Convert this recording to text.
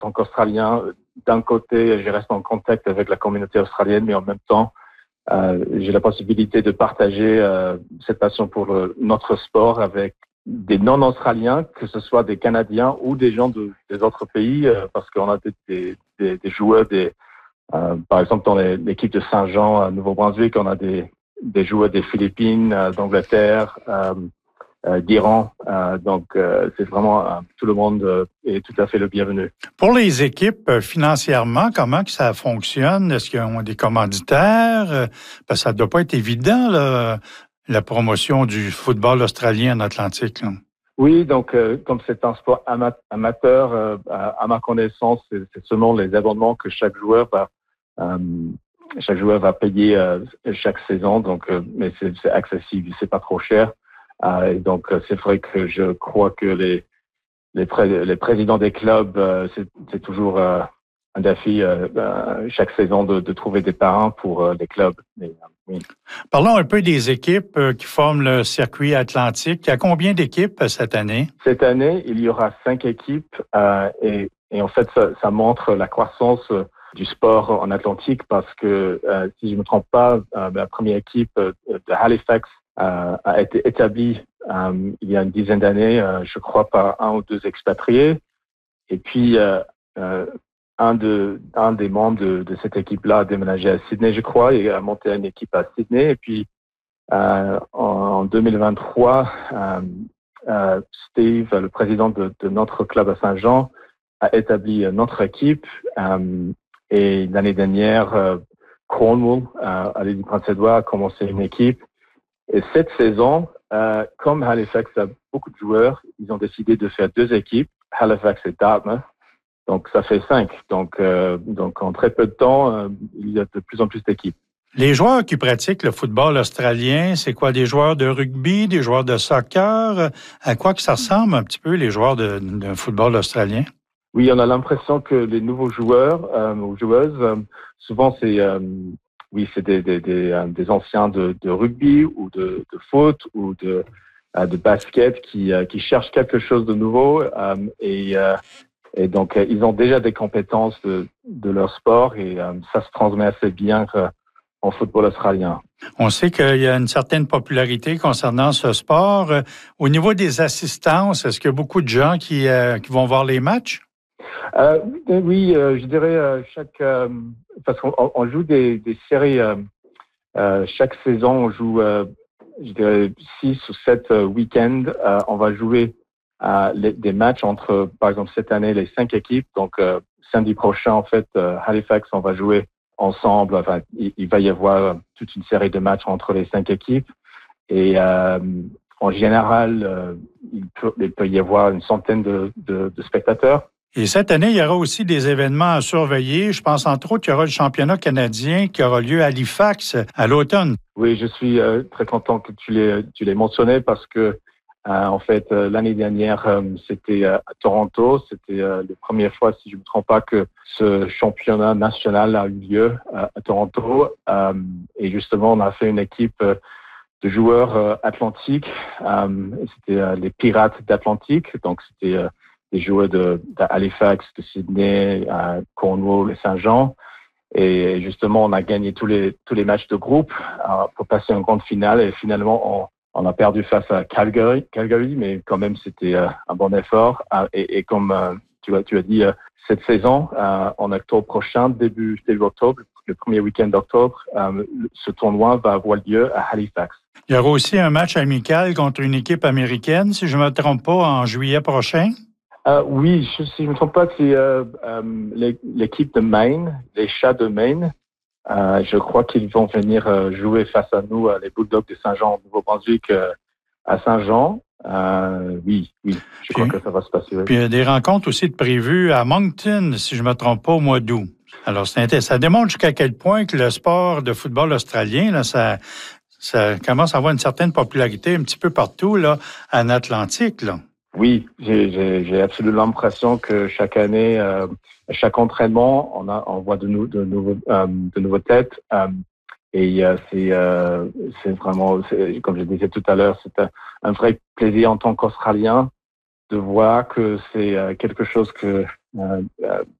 tant qu'Australien, d'un côté, je reste en contact avec la communauté australienne, mais en même temps, j'ai la possibilité de partager cette passion pour notre sport avec des non-Australiens, que ce soit des Canadiens ou des gens des autres pays, parce qu'on a des joueurs, par exemple dans l'équipe de Saint-Jean à Nouveau-Brunswick, on a des joueurs des Philippines, d'Angleterre, d'Iran. Donc, c'est vraiment tout le monde est tout à fait le bienvenu. Pour les équipes, financièrement, comment que ça fonctionne? Est-ce qu'ils ont des commanditaires? Parce que ça ne doit pas être évident, là, la promotion du football australien en Atlantique, là. Oui, donc comme c'est un sport amateur, à ma connaissance, c'est seulement les abonnements que chaque joueur va payer chaque saison. Donc, mais c'est accessible, c'est pas trop cher. Et donc, c'est vrai que je crois que les présidents des clubs, c'est toujours un défi chaque saison de trouver des parrains pour les clubs. Mais, oui. Parlons un peu des équipes qui forment le circuit atlantique. Il y a combien d'équipes cette année? Cette année, il y aura 5 équipes et en fait, ça montre la croissance du sport en Atlantique parce que, si je ne me trompe pas, la première équipe de Halifax a été établie il y a une dizaine d'années, je crois, par 1 ou 2 expatriés. Et puis, un des membres de cette équipe-là a déménagé à Sydney, je crois, et a monté une équipe à Sydney. Et puis, en 2023, Steve, le président de notre club à Saint-Jean, a établi notre équipe. Et l'année dernière, Cornwall, à l'île du Prince-Édouard, a commencé une équipe. Et cette saison, comme Halifax a beaucoup de joueurs, ils ont décidé de faire 2 équipes, Halifax et Dartmouth. Donc, ça fait 5. Donc, en très peu de temps, il y a de plus en plus d'équipes. Les joueurs qui pratiquent le football australien, c'est quoi? Des joueurs de rugby, des joueurs de soccer? À quoi que ça ressemble un petit peu, les joueurs de football australien? Oui, on a l'impression que les nouveaux joueurs ou joueuses, souvent c'est des anciens de rugby ou de foot ou de basket qui cherchent quelque chose de nouveau et donc ils ont déjà des compétences de leur sport et ça se transmet assez bien en football australien. On sait qu'il y a une certaine popularité concernant ce sport. Au niveau des assistances, est-ce qu'il y a beaucoup de gens qui vont voir les matchs? Oui, je dirais parce qu'on joue des séries chaque saison, on joue je dirais 6 ou 7 week-ends. On va jouer des matchs entre, par exemple cette année, les 5 équipes. Donc samedi prochain, en fait, Halifax, on va jouer ensemble. Enfin, il va y avoir toute une série de matchs entre les 5 équipes. Et en général, il peut y avoir une centaine de spectateurs. Et cette année, il y aura aussi des événements à surveiller. Je pense entre autres qu'il y aura le championnat canadien qui aura lieu à Halifax à l'automne. Oui, je suis très content que tu l'aies mentionné parce que en fait l'année dernière c'était à Toronto. C'était la première fois, si je ne me trompe pas, que ce championnat national a eu lieu à Toronto. Et justement, on a fait une équipe de joueurs atlantiques. C'était les Pirates d'Atlantique. Donc c'était des joueurs d'Halifax, de Sydney, Cornwall et Saint-Jean. Et justement, on a gagné tous les matchs de groupe pour passer en grande finale. Et finalement, on a perdu face à Calgary, mais quand même, c'était un bon effort. Et comme tu as dit, cette saison, en octobre prochain, début octobre, le premier week-end d'octobre, ce tournoi va avoir lieu à Halifax. Il y aura aussi un match amical contre une équipe américaine, si je ne me trompe pas, en juillet prochain. Oui, si je ne me trompe pas, c'est l'équipe de Maine, les Chats de Maine. Je crois qu'ils vont venir jouer face à nous, les Bulldogs de Saint-Jean, au Nouveau-Brunswick, à Saint-Jean. Oui, je crois que ça va se passer. Oui. Puis il y a des rencontres aussi de prévues à Moncton, si je ne me trompe pas, au mois d'août. Alors, ça démontre jusqu'à quel point que le sport de football australien, là, ça commence à avoir une certaine popularité un petit peu partout là, en Atlantique, là. Oui, j'ai absolument l'impression que chaque année, à chaque entraînement, on voit de nouveaux têtes. Et c'est vraiment, comme je disais tout à l'heure, c'est un vrai plaisir en tant qu'Australien de voir que c'est quelque chose que euh,